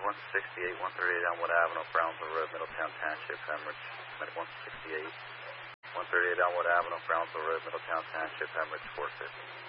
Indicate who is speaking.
Speaker 1: 168, 138 Elmwood Avenue, Brownsville Road, Middletown Township, Hemorrhage. Med 168, 138 Elmwood Avenue, Brownsville Road, Middletown Township, Hemorrhage 450.